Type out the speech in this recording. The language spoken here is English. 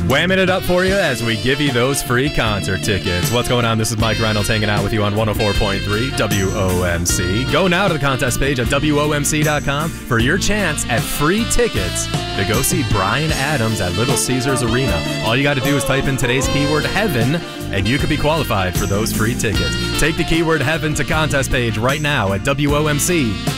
Whamming it up for you as we give you those free concert tickets. What's going on? This is Mike Reynolds hanging out with you on 104.3 WOMC. Go now to the contest page at WOMC.com for your chance at free tickets to go see Bryan Adams at Little Caesars Arena. All you got to do is type in today's keyword heaven, and you could be qualified for those free tickets. Take the keyword heaven to contest page right now at WOMC.